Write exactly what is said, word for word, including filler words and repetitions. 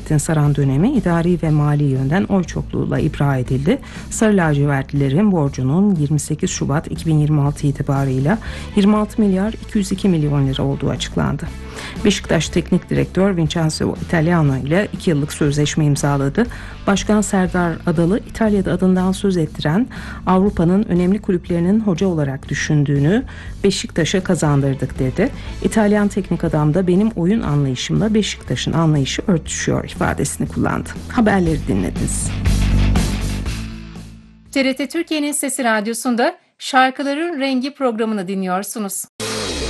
Fahrettin Saran dönemi idari ve mali yönden oy çokluğuyla ibra edildi. Sarı lacivertlilerin borcunun yirmi sekiz Şubat iki bin yirmi altı itibarıyla yirmi altı milyar iki yüz iki milyon lira olduğu açıklandı. Beşiktaş Teknik Direktör Vincenzo Italiano ile iki yıllık sözleşme imzaladı. Başkan Serdar Adalı, İtalya'da adından söz ettiren Avrupa'nın önemli kulüplerinin hoca olarak düşündüğünü Beşiktaş'a kazandırdık dedi. İtalyan teknik adam da benim oyun anlayışımla Beşiktaş'ın anlayışı örtüşüyor ifadesini kullandı. Haberleri dinlediniz. T R T Türkiye'nin Sesi Radyosu'nda Şarkıların Rengi programını dinliyorsunuz.